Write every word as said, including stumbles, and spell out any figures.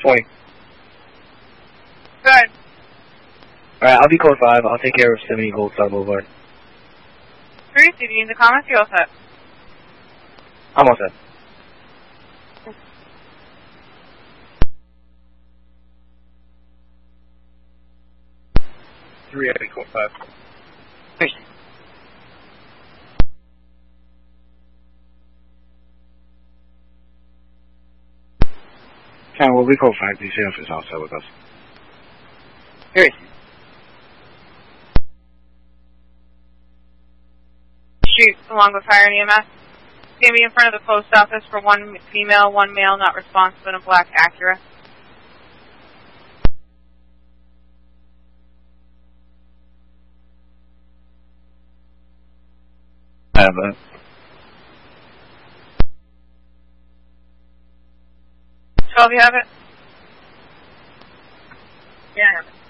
twenty. Good. Alright, I'll be code five. I'll take care of seventy Gold Star Boulevard. Three, do you need the comments? You all set? I'm all set. Three, I think, code five. Thanks. Ken, we'll be code five. The sheriff is all set with us. Here. Shoot, along with fire and E M S. Stand me in front of the post office for one female, one male, not responsive, in a black Acura. I have that. twelve, you have it? Yeah, I have it.